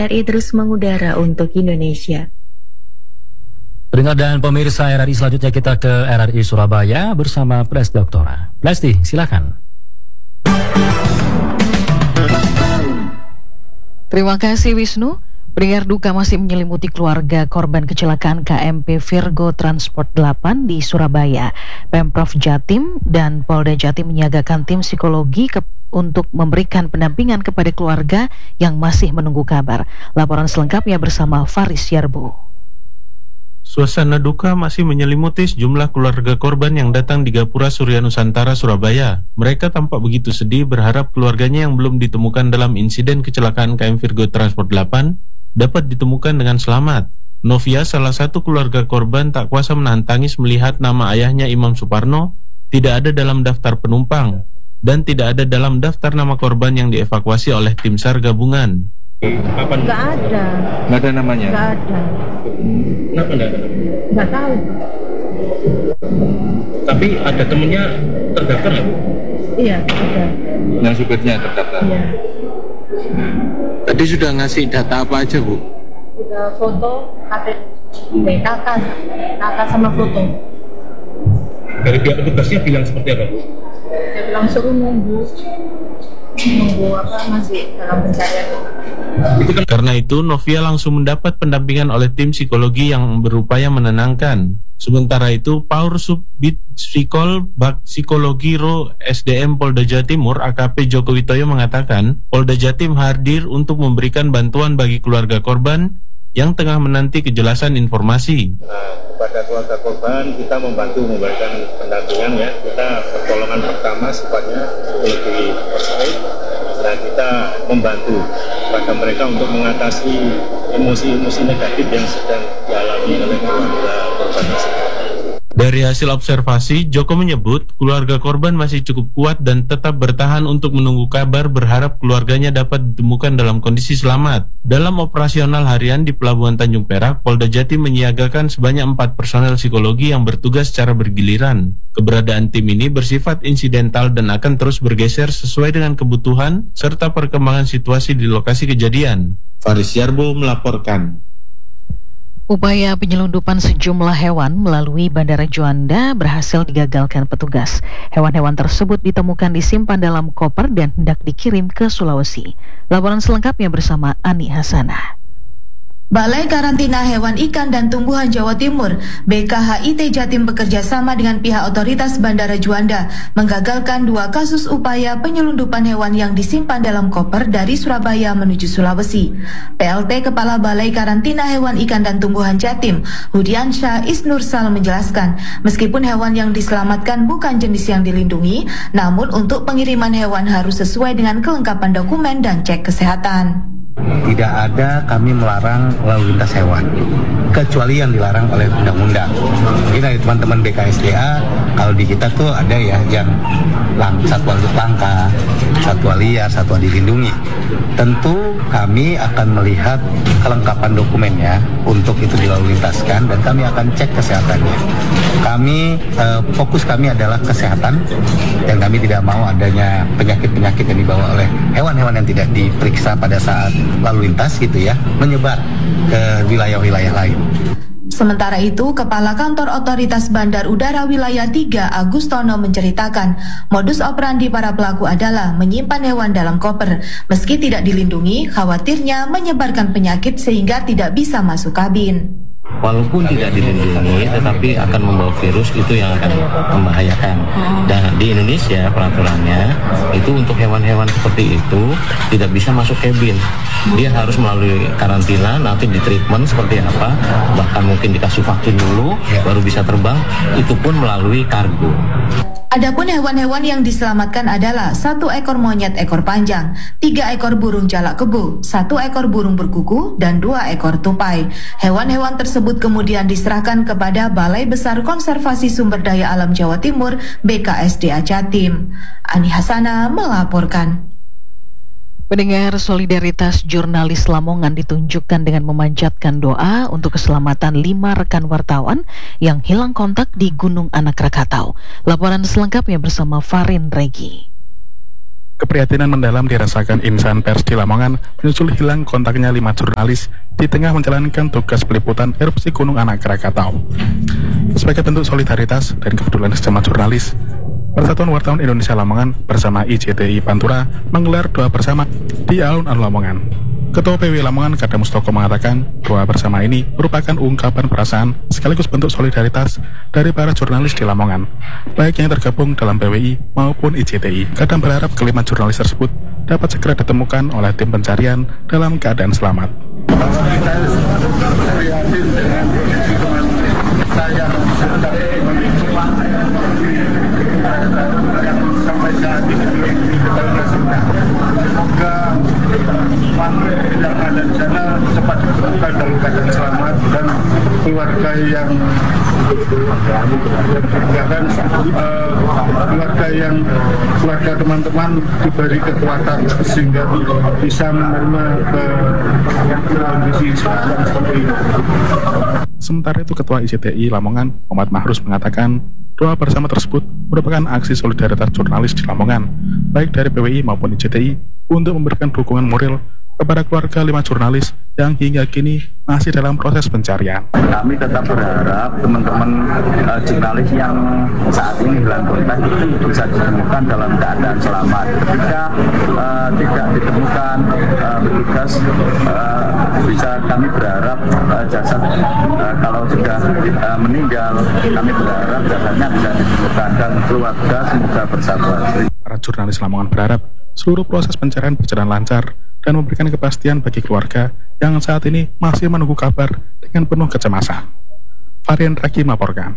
RRI terus mengudara untuk Indonesia. Pendengar dan pemirsa RRI, selanjutnya kita ke RRI Surabaya bersama Pres Doktora. Plesti, silakan. Terima kasih Wisnu. Pendengar, duka masih menyelimuti keluarga korban kecelakaan KMP Virgo Transport 8 di Surabaya. Pemprov Jatim dan Polda Jatim menyiagakan tim psikologi untuk memberikan pendampingan kepada keluarga yang masih menunggu kabar. Laporan selengkapnya bersama Faris Yarbo. Suasana duka masih menyelimuti sejumlah keluarga korban yang datang di Gapura Surya Nusantara, Surabaya. Mereka tampak begitu sedih berharap keluarganya yang belum ditemukan dalam insiden kecelakaan KM Virgo Transport 8 dapat ditemukan dengan selamat. Novia, salah satu keluarga korban, tak kuasa menahan tangis melihat nama ayahnya Imam Suparno tidak ada dalam daftar penumpang dan tidak ada dalam daftar nama korban yang dievakuasi oleh tim SAR gabungan. Kapan? Nggak ada. Nggak ada namanya? Nggak ada. Kenapa nggak ada? Nggak tahu. Tapi ada temennya terdaftar nggak, Bu? Iya, ada. Yang supirnya terdaftar? Iya. Tadi sudah ngasih data apa aja, Bu? Udah foto, KTP, kakak sama foto. Dari pihak petugasnya bilang seperti apa, Bu? Dia bilang suruh nunggu apa, masih dalam pencarian. Karena itu, Novia langsung mendapat pendampingan oleh tim psikologi yang berupaya menenangkan. Sementara itu, Paur Subbid Psikol Bak Psikologi Ro SDM Polda Jatimur AKP Joko Witoyo mengatakan, Polda Jatim hadir untuk memberikan bantuan bagi keluarga korban yang tengah menanti kejelasan informasi. Kepada keluarga korban kita membantu memberikan pendampingan ya. Kita pertolongan pertama sifatnya lebih personal. Nah, kita membantu pada mereka untuk mengatasi emosi-emosi negatif yang sedang dialami oleh keluarga korban tersebut. Dari hasil observasi, Joko menyebut keluarga korban masih cukup kuat dan tetap bertahan untuk menunggu kabar, berharap keluarganya dapat ditemukan dalam kondisi selamat. Dalam operasional harian di Pelabuhan Tanjung Perak, Polda Jatim menyiagakan sebanyak 4 personel psikologi yang bertugas secara bergiliran. Keberadaan tim ini bersifat insidental dan akan terus bergeser sesuai dengan kebutuhan serta perkembangan situasi di lokasi kejadian. Faris Yarbo melaporkan. Upaya penyelundupan sejumlah hewan melalui Bandara Juanda berhasil digagalkan petugas. Hewan-hewan tersebut ditemukan disimpan dalam koper dan hendak dikirim ke Sulawesi. Laporan selengkapnya bersama Ani Hasanah. Balai Karantina Hewan Ikan dan Tumbuhan Jawa Timur (BKHIT) Jatim bekerja sama dengan pihak otoritas Bandara Juanda menggagalkan 2 kasus upaya penyelundupan hewan yang disimpan dalam koper dari Surabaya menuju Sulawesi. PLT Kepala Balai Karantina Hewan Ikan dan Tumbuhan Jatim, Hudiansyah Isnursal menjelaskan, meskipun hewan yang diselamatkan bukan jenis yang dilindungi, namun untuk pengiriman hewan harus sesuai dengan kelengkapan dokumen dan cek kesehatan. Tidak ada kami melarang lalu lintas hewan, kecuali yang dilarang oleh undang-undang. Mungkin dari teman-teman BKSDA, kalau di kita tuh ada ya yang satwa langka, satwa liar, satwa dilindungi. Tentu kami akan melihat kelengkapan dokumennya untuk itu dilalu lintaskan dan kami akan cek kesehatannya. Fokus kami adalah kesehatan dan kami tidak mau adanya penyakit-penyakit yang dibawa oleh hewan-hewan yang tidak diperiksa pada saat lalu lintas gitu ya, menyebar ke wilayah-wilayah lain. Sementara itu, Kepala Kantor Otoritas Bandar Udara Wilayah 3 Agustono menceritakan, modus operandi para pelaku adalah menyimpan hewan dalam koper. Meski tidak dilindungi, khawatirnya menyebarkan penyakit sehingga tidak bisa masuk kabin. Walaupun tidak dilindungi, tetapi akan membawa virus, itu yang akan membahayakan. Dan di Indonesia peraturannya itu untuk hewan-hewan seperti itu tidak bisa masuk kabin. Dia harus melalui karantina, nanti di treatment seperti apa, bahkan mungkin dikasih vaksin dulu, baru bisa terbang. Itu pun melalui kargo. Adapun hewan-hewan yang diselamatkan adalah 1 ekor monyet ekor panjang, 3 ekor burung jalak kebo, 1 ekor burung berkuku, dan 2 ekor tupai. Hewan-hewan tersebut kemudian diserahkan kepada Balai Besar Konservasi Sumber Daya Alam Jawa Timur (BKSDA) Jatim. Ani Hasanah melaporkan. Pendengar, solidaritas jurnalis Lamongan ditunjukkan dengan memanjatkan doa untuk keselamatan 5 rekan wartawan yang hilang kontak di Gunung Anak Rakatau. Laporan selengkapnya bersama Farin Regi. Keprihatinan mendalam dirasakan insan pers di Lamongan menyusul hilang kontaknya 5 jurnalis di tengah menjalankan tugas peliputan erupsi Gunung Anak Krakatau. Sebagai bentuk solidaritas dan kepedulian sesama jurnalis, Persatuan Wartawan Indonesia Lamongan bersama IJTI Pantura menggelar doa bersama di alun-alun Lamongan. Ketua PW Lamongan Kadam Mustoko mengatakan doa bersama ini merupakan ungkapan perasaan sekaligus bentuk solidaritas dari para jurnalis di Lamongan, baik yang tergabung dalam PWI maupun IJTI. Kadam berharap kelima jurnalis tersebut dapat segera ditemukan oleh tim pencarian dalam keadaan selamat. Sampai saat ini kita semoga yang ada di sana cepat ditemukan dalam keadaan selamat dan keluarga yang keluarga teman-teman diberi kekuatan sehingga bisa menerima ke kondisi seperti ini. Sementara itu Ketua IJTI Lamongan Muhammad Mahrus mengatakan doa bersama tersebut merupakan aksi solidaritas jurnalis di Lamongan, baik dari PWI maupun IJTI, untuk memberikan dukungan moral kepada keluarga 5 jurnalis yang hingga kini masih dalam proses pencarian. Kami tetap berharap teman-teman jurnalis yang saat ini hilang kontak itu bisa ditemukan dalam keadaan selamat. Ketika tidak ditemukan petugas, bisa kami berharap jasad kalau sudah meninggal, kami berharap jasadnya bisa ditemukan dan keluarga semoga bersabar. Para jurnalis Lamongan berharap seluruh proses pencarian berjalan lancar dan memberikan kepastian bagi keluarga yang saat ini masih menunggu kabar dengan penuh kecemasan. Varian Raki melaporkan.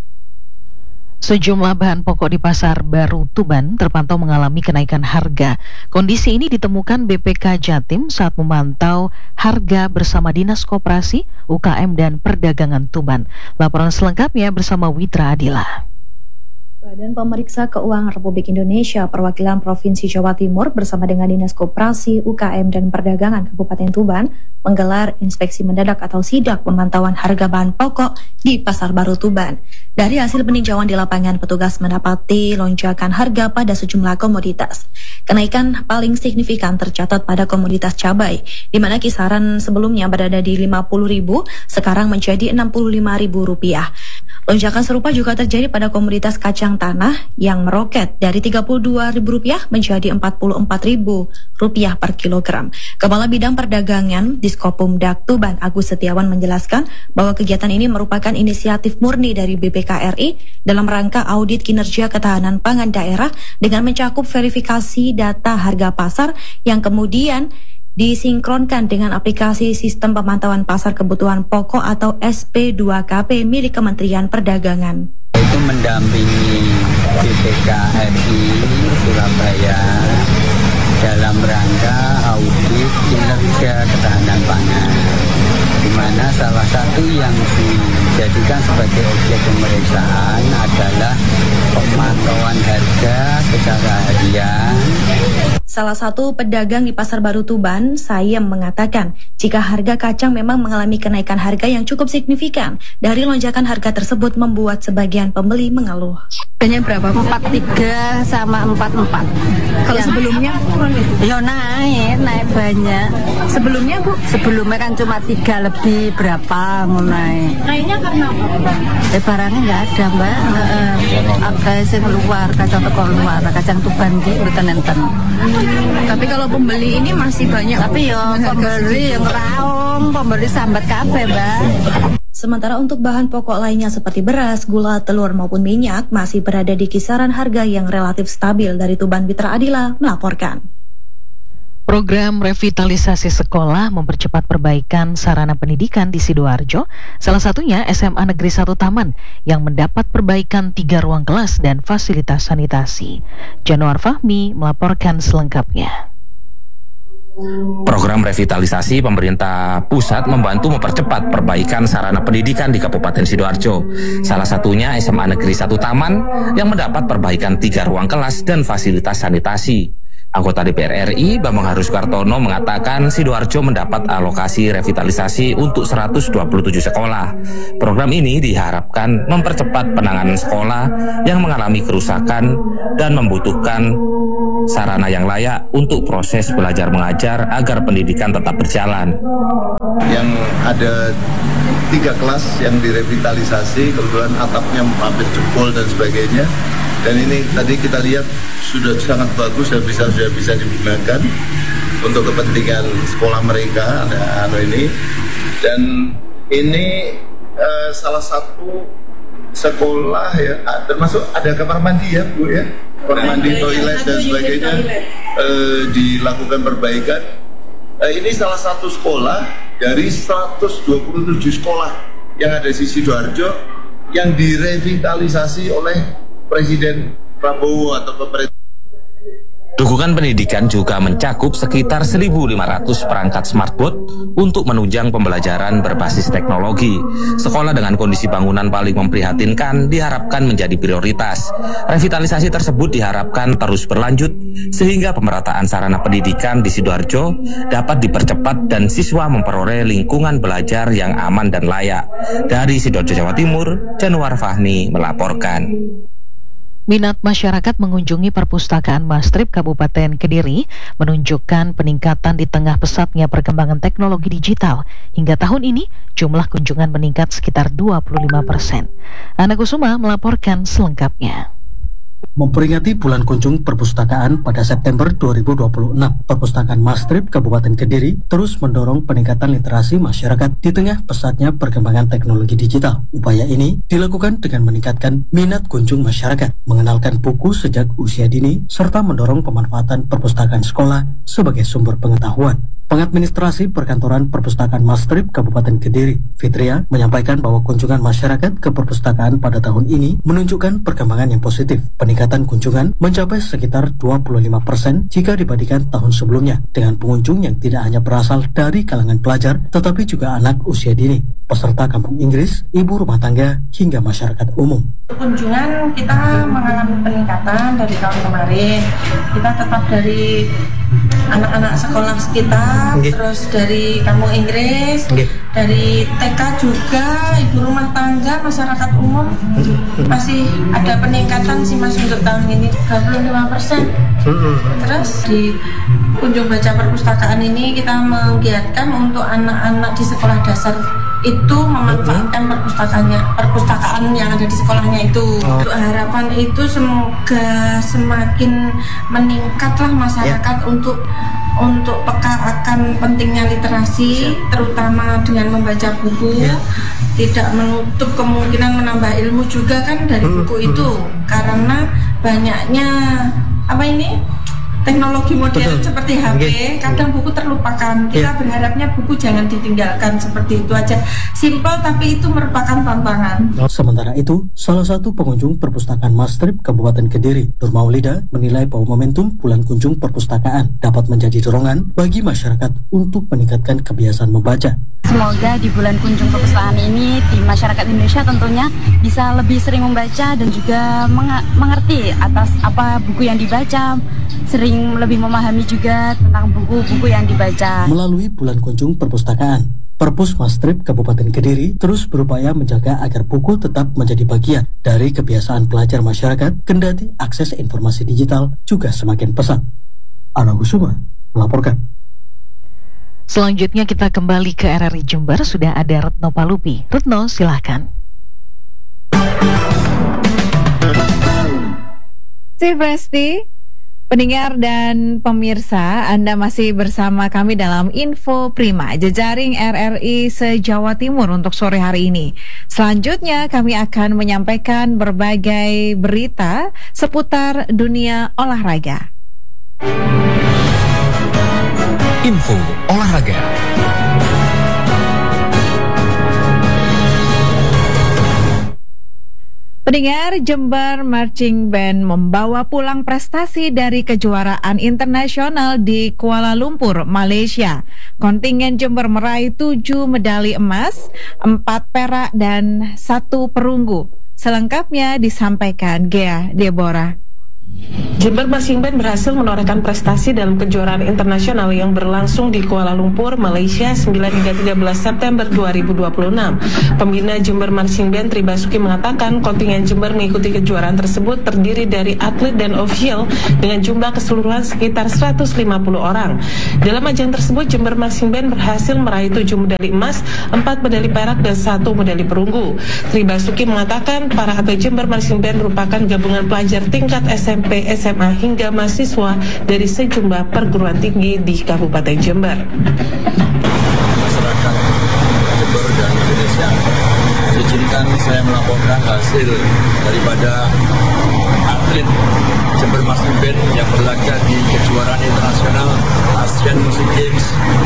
Sejumlah bahan pokok di Pasar Baru Tuban terpantau mengalami kenaikan harga. Kondisi ini ditemukan BPK Jatim saat memantau harga bersama Dinas Koperasi, UKM dan Perdagangan Tuban. Laporan selengkapnya bersama Witra Adila. Badan Pemeriksa Keuangan Republik Indonesia Perwakilan Provinsi Jawa Timur bersama dengan Dinas Koperasi, UKM, dan Perdagangan Kabupaten Tuban menggelar inspeksi mendadak atau sidak pemantauan harga bahan pokok di Pasar Baru Tuban. Dari hasil peninjauan di lapangan, petugas mendapati lonjakan harga pada sejumlah komoditas. Kenaikan paling signifikan tercatat pada komoditas cabai, di mana kisaran sebelumnya berada di Rp50.000, sekarang menjadi Rp65.000. Lonjakan serupa juga terjadi pada komoditas kacang tanah yang meroket dari Rp32.000 menjadi Rp44.000 per kilogram. Kepala Bidang Perdagangan Diskopumdak Tuban Agus Setiawan menjelaskan bahwa kegiatan ini merupakan inisiatif murni dari BPK RI dalam rangka audit kinerja ketahanan pangan daerah dengan mencakup verifikasi data harga pasar yang kemudian disinkronkan dengan aplikasi Sistem Pemantauan Pasar Kebutuhan Pokok atau SP2KP milik Kementerian Perdagangan. Itu mendampingi BPK RI Surabaya dalam rangka audit kinerja ketahanan pangan, di mana salah satu yang dijadikan sebagai objek pemeriksaan adalah pemantauan harga secara harian. Salah satu pedagang di Pasar Baru Tuban, Sayem, mengatakan jika harga kacang memang mengalami kenaikan harga yang cukup signifikan. Dari lonjakan harga tersebut membuat sebagian pembeli mengeluh. Harganya berapa? 43 sama 44. Kalau ya, sebelumnya? Ya naik banyak. Sebelumnya Bu? Sebelumnya kan cuma 3 lebih berapa naik. Naiknya karena apa? Barangnya nggak ada Mbak. Ada yang luar, kacang toko luar, kacang Tuban di Enten. Tapi kalau pembeli ini masih banyak. Tapi ya pembeli yang raung, pembeli sambat kabeh, Mbak. Sementara untuk bahan pokok lainnya seperti beras, gula, telur maupun minyak masih berada di kisaran harga yang relatif stabil. Dari Tuban, Witra Adila melaporkan. Program revitalisasi sekolah mempercepat perbaikan sarana pendidikan di Sidoarjo, salah satunya SMA Negeri 1 Taman yang mendapat perbaikan 3 ruang kelas dan fasilitas sanitasi. Januar Fahmi melaporkan selengkapnya. Program revitalisasi pemerintah pusat membantu mempercepat perbaikan sarana pendidikan di Kabupaten Sidoarjo. Salah satunya SMA Negeri 1 Taman yang mendapat perbaikan 3 ruang kelas dan fasilitas sanitasi. Anggota DPR RI Bambang Haru Sukartono mengatakan Sidoarjo mendapat alokasi revitalisasi untuk 127 sekolah. Program ini diharapkan mempercepat penanganan sekolah yang mengalami kerusakan dan membutuhkan sarana yang layak untuk proses belajar mengajar agar pendidikan tetap berjalan. Yang ada 3 kelas yang direvitalisasi, kebetulan atapnya hampir jebol dan sebagainya. Dan ini tadi kita lihat sudah sangat bagus dan sudah bisa digunakan untuk kepentingan sekolah mereka ini. Dan ini salah satu sekolah ya, termasuk ada kamar mandi ya Bu ya, kamar mandi, toilet dan sebagainya dilakukan perbaikan. Ini salah satu sekolah dari 127 sekolah yang ada di Sidoarjo yang direvitalisasi oleh Presiden Prabowo atau pemerintah. Dukungan pendidikan juga mencakup sekitar 1.500 perangkat smartboard untuk menunjang pembelajaran berbasis teknologi. Sekolah dengan kondisi bangunan paling memprihatinkan diharapkan menjadi prioritas. Revitalisasi tersebut diharapkan terus berlanjut sehingga pemerataan sarana pendidikan di Sidoarjo dapat dipercepat dan siswa memperoleh lingkungan belajar yang aman dan layak. Dari Sidoarjo, Jawa Timur, Januar Fahmi melaporkan. Minat masyarakat mengunjungi perpustakaan Mastrip Kabupaten Kediri menunjukkan peningkatan di tengah pesatnya perkembangan teknologi digital. Hingga tahun ini, jumlah kunjungan meningkat sekitar 25%. Ana Kusuma melaporkan selengkapnya. Memperingati bulan kunjung perpustakaan pada September 2026, Perpustakaan Mastrip Kabupaten Kediri terus mendorong peningkatan literasi masyarakat di tengah pesatnya perkembangan teknologi digital. Upaya ini dilakukan dengan meningkatkan minat kunjung masyarakat, mengenalkan buku sejak usia dini, serta mendorong pemanfaatan perpustakaan sekolah sebagai sumber pengetahuan. Pengadministrasi Perkantoran Perpustakaan Mastrip Kabupaten Kediri, Fitria, menyampaikan bahwa kunjungan masyarakat ke perpustakaan pada tahun ini menunjukkan perkembangan yang positif. Peningkatan kunjungan mencapai sekitar 25% jika dibandingkan tahun sebelumnya, dengan pengunjung yang tidak hanya berasal dari kalangan pelajar, tetapi juga anak usia dini, peserta kampung Inggris, ibu rumah tangga, hingga masyarakat umum. Kunjungan kita mengalami peningkatan dari tahun kemarin. Kita tetap dari anak-anak sekolah sekitar, terus dari kampung Inggris, dari TK juga, ibu rumah tangga, masyarakat umum. Masih ada peningkatan sih Mas untuk tahun ini 25%. Terus di kunjung baca perpustakaan ini kita menggiatkan untuk anak-anak di sekolah dasar itu memanfaatkan perpustakaan yang ada di sekolahnya itu. Untuk harapan itu semoga semakin meningkatlah masyarakat untuk peka akan pentingnya literasi, terutama dengan membaca buku. Tidak menutup kemungkinan menambah ilmu juga kan dari buku itu, karena banyaknya teknologi modern seperti HP, kadang buku terlupakan. Kita berharapnya buku jangan ditinggalkan, seperti itu aja. Simpel tapi itu merupakan tantangan. Sementara itu, salah satu pengunjung perpustakaan Mastrip Kabupaten Kediri, Nur Maulida, menilai bahwa momentum bulan kunjung perpustakaan dapat menjadi dorongan bagi masyarakat untuk meningkatkan kebiasaan membaca. Semoga di bulan kunjung perpustakaan ini di masyarakat Indonesia tentunya bisa lebih sering membaca dan juga mengerti atas apa buku yang dibaca, sering lebih memahami juga tentang buku-buku yang dibaca. Melalui bulan kunjung perpustakaan, Perpus Mastrip Kabupaten Kediri terus berupaya menjaga agar buku tetap menjadi bagian dari kebiasaan pelajar masyarakat, kendati akses informasi digital juga semakin pesat. Ana Kusuma melaporkan. Selanjutnya kita kembali ke RRI Jember, sudah ada Retno Palupi. Retno, silahkan. Presti, pendengar dan pemirsa, Anda masih bersama kami dalam Info Prima, jejaring RRI se-Jawa Timur untuk sore hari ini. Selanjutnya kami akan menyampaikan berbagai berita seputar dunia olahraga. Info olahraga. Pendengar, Jember Marching Band membawa pulang prestasi dari kejuaraan internasional di Kuala Lumpur, Malaysia. Kontingen Jember meraih 7 medali emas, 4 perak dan 1 perunggu. Selengkapnya disampaikan Gea Deborah. Jember Marching Band berhasil menorehkan prestasi dalam kejuaraan internasional yang berlangsung di Kuala Lumpur, Malaysia 9 hingga 13 September 2026. Pembina Jember Marching Band Tri Basuki mengatakan kontingen Jember mengikuti kejuaraan tersebut terdiri dari atlet dan ofisial dengan jumlah keseluruhan sekitar 150 orang. Dalam ajang tersebut, Jember Marching Band berhasil meraih 7 medali emas, 4 medali perak, dan 1 medali perunggu. Tri Basuki mengatakan para atlet Jember Marching Band merupakan gabungan pelajar tingkat SMP, SMA hingga mahasiswa dari sejumlah perguruan tinggi di Kabupaten Jember. Masyarakat Jember dan Indonesia, izinkan saya melaporkan hasil daripada atlet Jember Marching Band yang berlaga di kejuaraan internasional Asian Music Games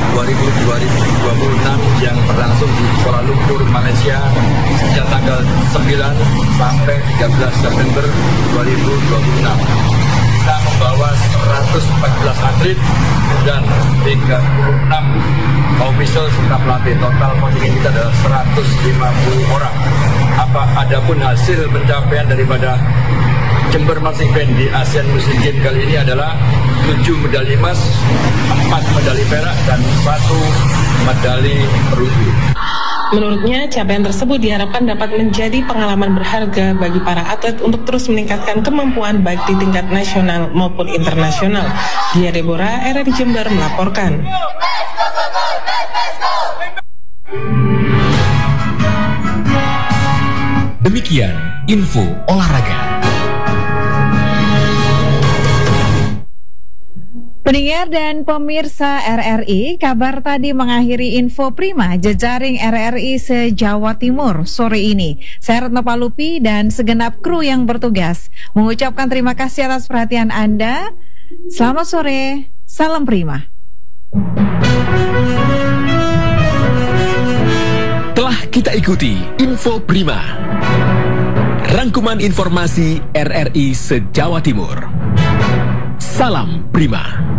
2026 yang berlangsung di Kuala Lumpur, Malaysia sejak tanggal 9 sampai 13 September 2026. Kita membawa 114 atlet dan 36 official serta pelatih. Total kontingen kita adalah 150 orang. Adapun hasil pencapaian daripada Jember Marching Band di Asian Music Games kali ini adalah 7 medali emas, 4 medali perak, dan 1 medali perunggu. Menurutnya, capaian tersebut diharapkan dapat menjadi pengalaman berharga bagi para atlet untuk terus meningkatkan kemampuan baik di tingkat nasional maupun internasional. Dia Deborah, RRI Jember melaporkan. Demikian info olahraga. Pendengar dan pemirsa RRI, kabar tadi mengakhiri info prima jejaring RRI se-Jawa Timur sore ini. Saya Retno Palupi dan segenap kru yang bertugas mengucapkan terima kasih atas perhatian Anda. Selamat sore, salam prima. Telah kita ikuti info prima, rangkuman informasi RRI se-Jawa Timur. Salam prima.